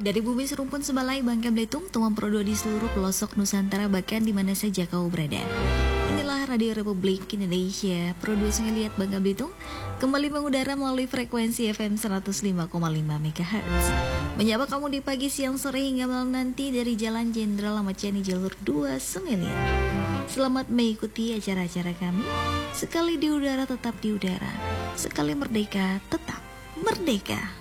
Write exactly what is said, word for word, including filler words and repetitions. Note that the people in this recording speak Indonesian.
Dari bumi serumpun Sebalai, Bangka Belitung, Tuan Prodo di seluruh pelosok Nusantara, bahkan di mana saja kau berada. Inilah Radio Republik Indonesia, Produksi Ngeliat Bangka Belitung, kembali mengudara melalui frekuensi F M seratus lima koma lima megahertz. Menyapa kamu di pagi, siang, sore hingga malam nanti dari Jalan Jenderal Ahmad Yani jalur dua Semilian. Selamat mengikuti acara-acara kami. Sekali di udara tetap di udara, sekali merdeka tetap merdeka.